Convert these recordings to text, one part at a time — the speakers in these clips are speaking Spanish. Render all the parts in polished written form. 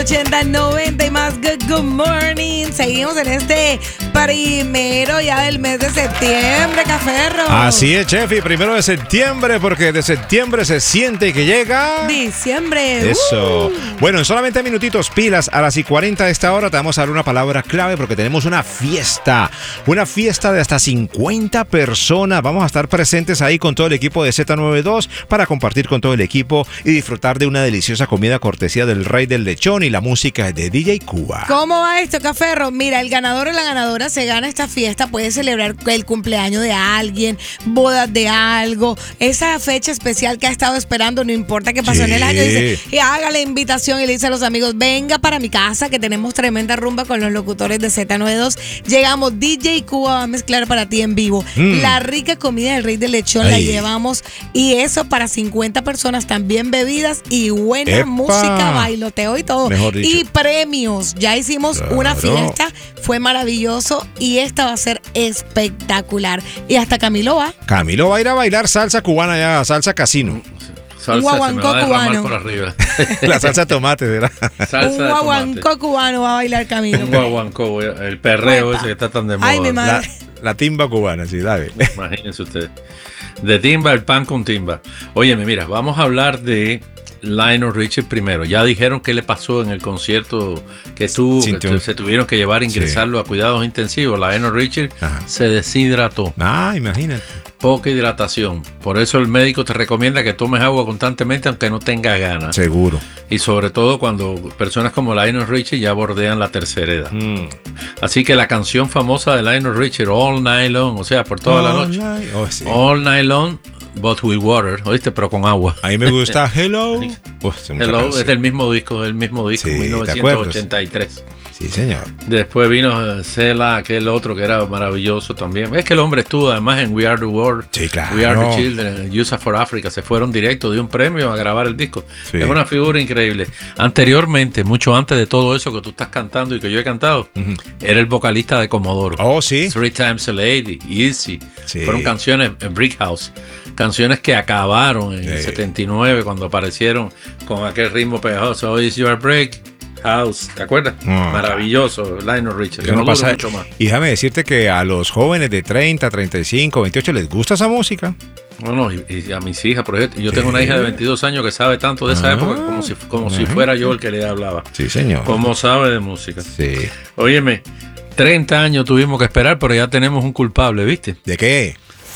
80, 90 y más. Good morning. Seguimos en este primero ya del mes de septiembre, Caferro. Así es, Chefi, 1 de septiembre, porque de septiembre se siente que llega diciembre. Eso. Bueno, en solamente minutitos, pilas, a las 40 de esta hora te vamos a dar una palabra clave porque tenemos una fiesta de hasta 50 personas. Vamos a estar presentes ahí con todo el equipo de Z92 para compartir con todo el equipo y disfrutar de una deliciosa comida cortesía del Rey del Lechón y la música de DJ Cuba. ¿Cómo va esto, Caferro? Mira, el ganador o la ganadora se gana esta fiesta, puede celebrar el cumpleaños de alguien, bodas de algo, esa fecha especial que ha estado esperando, no importa qué pasó en el año, dice, y haga la invitación y le dice a los amigos, venga para mi casa que tenemos tremenda rumba con los locutores de Z92. Llegamos, DJ Cuba va a mezclar para ti en vivo. La rica comida del Rey del Lechón la llevamos y eso para 50 personas, también bebidas y buena música, bailoteo y todo. Y premios. Ya hicimos una fiesta, fue maravilloso y esta va a ser espectacular. Y hasta Camilo va. Camilo va a ir a bailar salsa cubana ya, salsa casino. Salsa un guaguancó cubano. Por arriba. La salsa tomate, ¿verdad? Un guaguancó cubano va a bailar Camilo. Un guaguancó, el perreo ese que está tan de moda. Ay, mi madre. La timba cubana, sí, dale. Imagínense ustedes. De timba, el pan con timba. Óyeme, mira, vamos a hablar de Lionel Richie primero. Ya dijeron qué le pasó en el concierto que tuvo, que se tuvieron que llevar a ingresarlo a cuidados intensivos. Lionel Richie se deshidrató. Imagínate. Poca hidratación. Por eso el médico te recomienda que tomes agua constantemente aunque no tengas ganas. Seguro. Y sobre todo cuando personas como Lionel Richie ya bordean la tercera edad. Así que la canción famosa de Lionel Richie, All Night Long, o sea, por toda la noche. All Night Long, but with water, ¿oíste? Pero con agua. A mí me gusta Hello. Hello es del mismo disco, sí, 1983. Sí, señor. Después vino Cela, aquel otro que era maravilloso también. Es que el hombre estuvo además en We Are the World, sí, claro. We Are the Children, USA for Africa. Se fueron directo de un premio a grabar el disco. Sí. Es una figura increíble. Anteriormente, mucho antes de todo eso que tú estás cantando y que yo he cantado, era el vocalista de Comodoro. Oh, sí. Three Times a Lady, Easy. Sí. Fueron canciones en Brick House. Canciones que acabaron en el 79 cuando aparecieron con aquel ritmo pegajoso. Oh, Is Your Break House, ¿te acuerdas? Maravilloso, Lionel Richie. Que no pasa mucho más. Y déjame decirte que a los jóvenes de 30, 35, 28 les gusta esa música. Bueno, y a mis hijas, por ejemplo, yo tengo una hija de 22 años que sabe tanto de esa época como si fuera yo el que le hablaba. Sí, señor. Como sabe de música. Sí. Óyeme, 30 años tuvimos que esperar, pero ya tenemos un culpable, ¿viste? ¿De qué?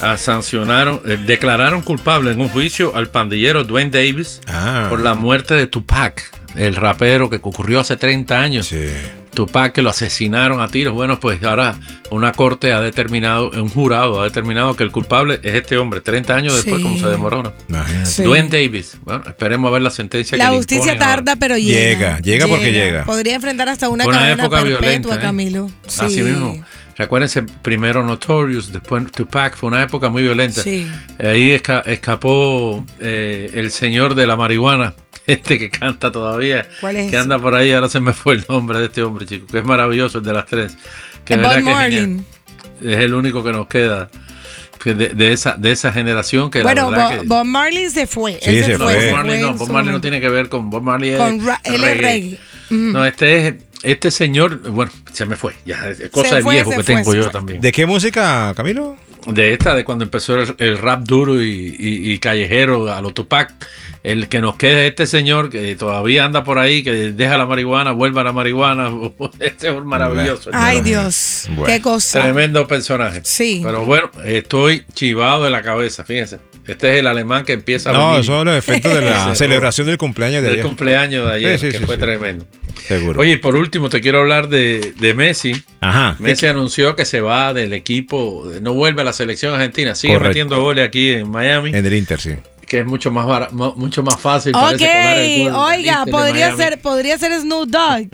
Declararon culpable en un juicio al pandillero Dwayne Davis por la muerte de Tupac, el rapero que ocurrió hace 30 años. Sí. Tupac, que lo asesinaron a tiros. Bueno, pues ahora una corte ha determinado, un jurado ha determinado que el culpable es este hombre, 30 años después, como se demoró, ¿no? Sí. Dwayne Davis. Bueno, esperemos a ver la sentencia. La justicia tarda, pero llega. Llega porque llega. Podría enfrentar hasta una cadena perpetua, Camilo. Sí. Así mismo. Recuérdense, primero Notorious, después Tupac, fue una época muy violenta. Sí. Ahí escapó el señor de la marihuana, que canta todavía, ¿cuál es que anda por ahí, ahora se me fue el nombre de este hombre, chico, que es maravilloso, el de las tres. Que Bob Marley. Es el único que nos queda de esa generación que bueno, la verdad Bob Marley se fue. Sí, se fue. Bob Marley no tiene que ver con Bob Marley. Él es reggae. No, este señor, bueno, se me fue, ya es cosa de viejo que tengo yo también. ¿De qué música, Camilo? De cuando empezó el rap duro y callejero a lo Tupac. El que nos queda es este señor que todavía anda por ahí, que deja la marihuana, vuelve a la marihuana. Este es maravilloso. Ay, Dios, bueno. Qué cosa. Tremendo personaje. Sí. Pero bueno, estoy chivado de la cabeza, fíjense. Este es el alemán que empieza a venir. No, son los efectos de la celebración del cumpleaños de ayer. Del cumpleaños de ayer, que fue tremendo. Seguro. Oye, y por último te quiero hablar de Messi. Ajá. Messi anunció que se va del equipo, no vuelve a la selección argentina, sigue metiendo goles aquí en Miami. En el Inter, sí. Que es mucho más fácil. Ok, oiga, podría ser Snoop Dogg.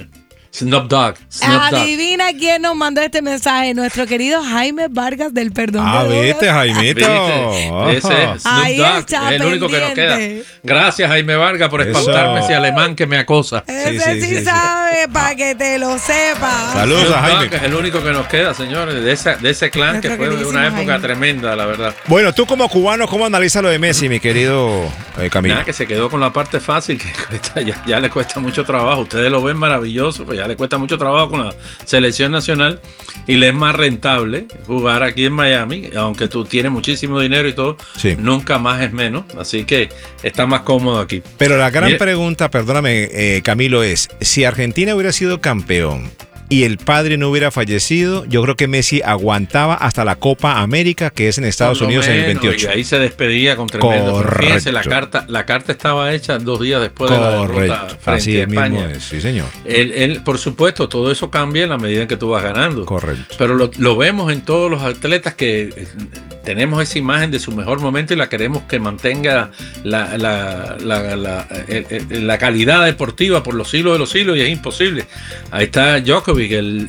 Snoop Dogg. Adivina quién nos mandó este mensaje. Nuestro querido Jaime Vargas del Perdón. Viste, Jaimito. Ese es Snoop Dogg. Es el único que nos queda. Gracias, Jaime Vargas, por espantarme ese alemán que me acosa. Ese sí sabe, para que te lo sepas. Saludos a Jaime. Es el único que nos queda, señores, de ese clan que fue de una época tremenda, la verdad. Bueno, tú como cubano, ¿cómo analizas lo de Messi, mi querido Camilo? Nada, que se quedó con la parte fácil, que ya le cuesta mucho trabajo. Ustedes lo ven maravilloso, pues ya le cuesta mucho trabajo con la selección nacional y le es más rentable jugar aquí en Miami, aunque tú tienes muchísimo dinero y todo, nunca más es menos, así que está más cómodo aquí. Pero la gran pregunta, perdóname, Camilo, es, si Argentina hubiera sido campeón y el padre no hubiera fallecido, yo creo que Messi aguantaba hasta la Copa América, que es en Estados Unidos en el 28. Y ahí se despedía con tremendo. Fíjense, la carta estaba hecha 2 días después de la derrota frente a España. Mismo es, sí, señor. Él, por supuesto, todo eso cambia en la medida en que tú vas ganando. Correcto. Pero lo vemos en todos los atletas que tenemos esa imagen de su mejor momento y la queremos que mantenga la calidad deportiva por los siglos de los siglos, y es imposible. Ahí está Djokovic,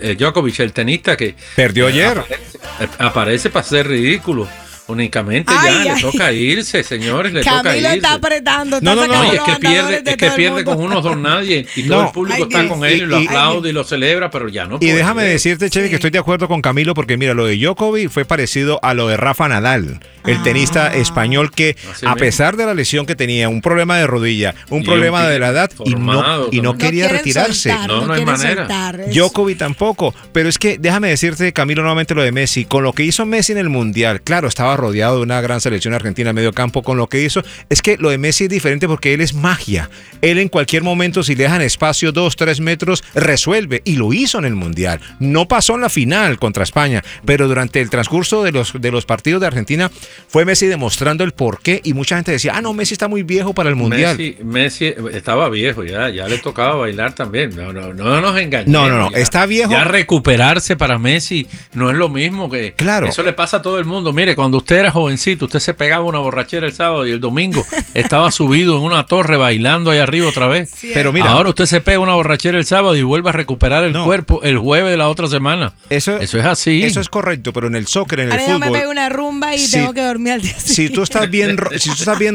el tenista que perdió ayer. Aparece para ser ridículo. Únicamente le toca irse, señores, le toca irse. Está apretando. Es que pierde con unos dos nadie y todo el público está con él y lo aplaude y lo celebra, pero ya no. Y déjame decirte, Chevy, que estoy de acuerdo con Camilo, porque mira, lo de Djokovic fue parecido a lo de Rafa Nadal, el tenista español que, a pesar de la lesión que tenía, un problema de rodilla, un problema de la edad, y no quería retirarse. No hay manera. Djokovic tampoco. Pero es que déjame decirte, Camilo, nuevamente lo de Messi. Con lo que hizo Messi en el Mundial, claro, estaba rodeado de una gran selección argentina en medio campo. Con lo que hizo, es que lo de Messi es diferente porque él es magia. Él en cualquier momento, si le dejan espacio 2-3 metros, resuelve, y lo hizo en el Mundial. No pasó en la final contra España, pero durante el transcurso de los partidos de Argentina fue Messi demostrando el porqué, y mucha gente decía, no, Messi está muy viejo para el Mundial. Messi estaba viejo, ya le tocaba bailar también. No nos engañemos. No, está viejo. Ya recuperarse para Messi no es lo mismo que... Claro. Eso le pasa a todo el mundo. Mire, cuando usted era jovencito, usted se pegaba una borrachera el sábado y el domingo estaba subido en una torre bailando ahí arriba otra vez. Pero mira, ahora usted se pega una borrachera el sábado y vuelve a recuperar el cuerpo el jueves de la otra semana. Eso es así. Eso es correcto, pero en el soccer, en el ahora fútbol... yo me pego una rumba y tengo que dormir al día siguiente. Si tú estás bien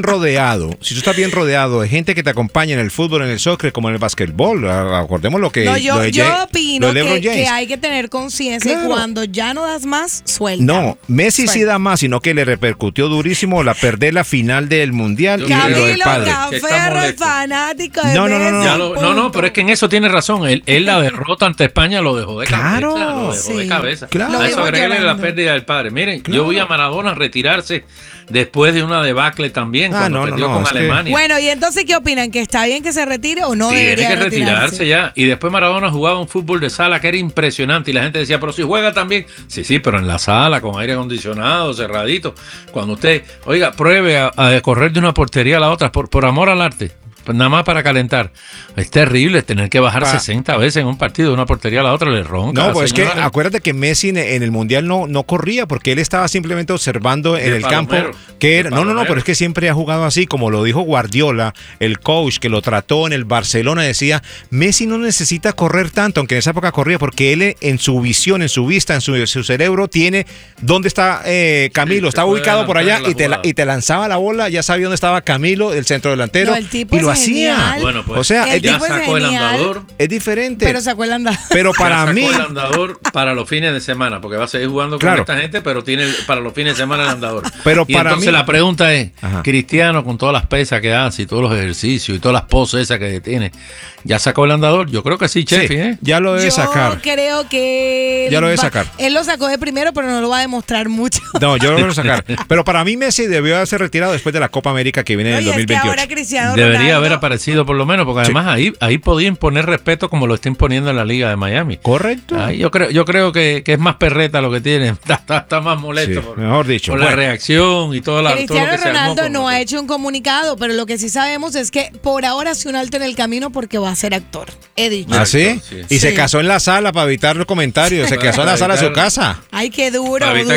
rodeado de gente que te acompaña en el fútbol, en el soccer, como en el basquetbol, acordemos lo que... Yo opino que hay que tener conciencia, y cuando ya no das más, suelta. No, Messi sí da más, sino que le repercutió durísimo perder la final del Mundial y lo del padre. Camilo es fanático de Messi. No, pero es que en eso tiene razón. Él la derrota ante España lo dejó de cabeza. Claro. A eso agregarle la pérdida del padre. Miren, yo vi a Maradona retirarse después de una debacle también cuando perdió con Alemania. Bueno, y entonces, ¿qué opinan? ¿Que está bien que se retire o no debería tiene que retirarse ya? Y después Maradona jugaba un fútbol de sala que era impresionante y la gente decía, pero si juega también. Sí, pero en la sala, con aire acondicionado, cerradito. Cuando usted, pruebe a correr de una portería a la otra por amor al arte. Pues nada más para calentar. Es terrible tener que bajar 60 veces en un partido de una portería a la otra, le ronca. No, pues es que acuérdate que Messi en el Mundial no corría, porque él estaba simplemente observando en el campo que era. No, pero es que siempre ha jugado así, como lo dijo Guardiola, el coach que lo trató en el Barcelona, decía, Messi no necesita correr tanto, aunque en esa época corría, porque él en su visión, en su vista, en su cerebro, tiene dónde está Camilo, está ubicado por allá y te lanzaba la bola, ya sabía dónde estaba Camilo, el centro delantero, y lo hacía. Bueno, pues, o sea, ya sacó el andador. Es diferente. Pero sacó el andador. Pero para mí. Sacó el andador para los fines de semana, porque va a seguir jugando con esta gente, pero tiene para los fines de semana el andador. Pero y para entonces la pregunta es, Cristiano, con todas las pesas que hace y todos los ejercicios y todas las poses esas que tiene, ¿ya sacó el andador? Yo creo que sí, Chefi, ya lo debe sacar. Yo creo que ya lo debe sacar. Él lo sacó de primero, pero no lo va a demostrar mucho. No, yo lo voy a sacar. Pero para mí Messi debió haberse retirado después de la Copa América que viene en el 2028. Es que ahora Cristiano debería haber aparecido por lo menos, porque además ahí podía imponer respeto como lo está imponiendo en la Liga de Miami. Correcto. Yo creo que es más perreta lo que tiene. Está más molesto mejor dicho, por la reacción y todo lo que Cristiano Ronaldo no ha hecho un comunicado, pero lo que sí sabemos es que por ahora hace un alto en el camino porque va a ser actor. He dicho. ¿Ah, sí? Y se casó en la sala para evitar los comentarios. Se casó en la sala de su casa. Ay, qué duro de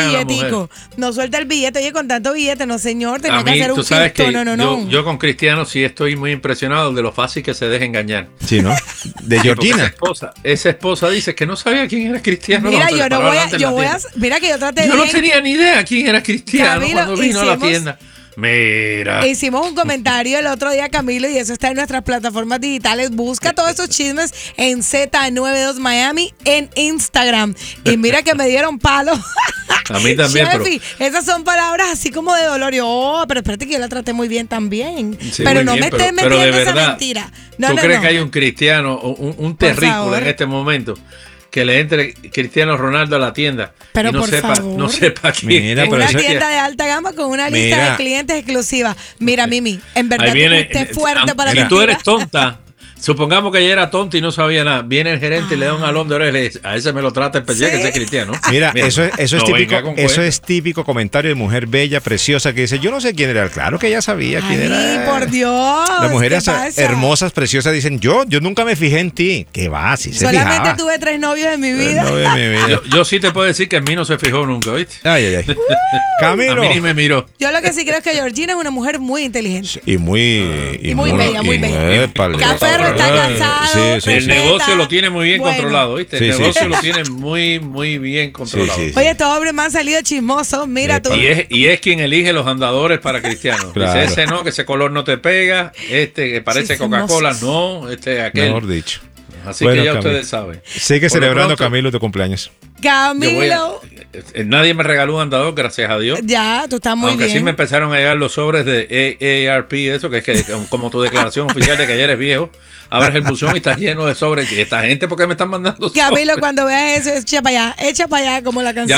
billetico. No suelta el billete. Oye, con tanto billete, no señor, tenía que hacer un gesto. No. Yo con Cristiano sí estoy muy impresionado de lo fácil que se deja engañar. Sí, ¿no? De Georgina. Esa esposa dice que no sabía quién era Cristiano. Mira, mira que yo traté no tenía ni idea quién era Cristiano, Camilo, cuando vino a la tienda. Mira. Hicimos un comentario el otro día, Camilo, y eso está en nuestras plataformas digitales. Busca todos esos chismes en Z92 Miami en Instagram. Y mira que me dieron palo. A mí también. Chefi, esas son palabras así como de dolor. Pero espérate que yo la traté muy bien también. Sí, pero no bien, me estés metiendo esa mentira. ¿Tú crees que hay un cristiano, un terrícola en este momento, que le entre Cristiano Ronaldo a la tienda pero y no sepa quién? Mira, una tienda de alta gama con una lista de clientes exclusiva. Mira, Mimi, en verdad tú estés fuerte para si tú eres tonta. Supongamos que ella era tonta y no sabía nada. Viene el gerente y le da un jalón de orejas y le dice, a ese me lo trata especial, ¿sí? Que sea cristiano. Mira, eso es típico comentario de mujer bella, preciosa, que dice, yo no sé quién era. Claro que ella sabía quién era. ¡Ay, por Dios! Las mujeres hermosas, preciosas dicen, yo nunca me fijé en ti. ¿Qué va? Si se solamente fijaba. Tuve 3 novios en mi vida. Yo sí te puedo decir que en mí no se fijó nunca, ¿viste? Ay. Camilo. A mí ni me miró. Yo lo que sí creo es que Georgina es una mujer muy inteligente. Y muy bella, muy bella. Café está cansado. Sí, el negocio lo tiene muy bien controlado, ¿viste? El negocio lo tiene muy, muy bien controlado. Oye, estos hombres me han salido chismosos, mira tú. Y es quien elige los andadores para Cristiano. Claro. Dice, ese no, que ese color no te pega, que parece Coca-Cola, no, aquel. Mejor dicho. Así que ya ustedes saben. Sigue celebrando, Camilo, tu cumpleaños. Camilo. Nadie me regaló un andador, gracias a Dios. Ya, tú estás muy bien. Aunque sí me empezaron a llegar los sobres de AARP, eso que es que como tu declaración oficial de que ya eres viejo, abres el buzón y estás lleno de sobres. Esta gente, ¿por qué me están mandando sobres? Camilo, cuando veas eso, echa para allá, como la canción.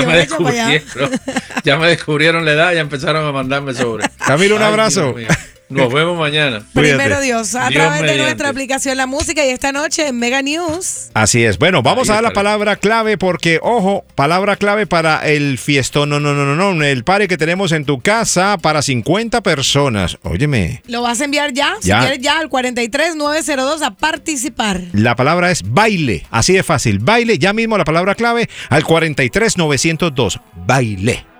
Ya me descubrieron la edad y ya empezaron a mandarme sobres. Camilo, un abrazo. Nos vemos mañana. Primero Dios, a través de nuestra aplicación La Música y esta noche en Mega News. Así es. Bueno, vamos a dar la palabra clave porque, ojo, palabra clave para el fiestón, no, el party que tenemos en tu casa para 50 personas. Óyeme. ¿Lo vas a enviar ya? Si quieres ya al 43902 a participar. La palabra es baile, así de fácil. Baile, ya mismo la palabra clave al 43902. Baile.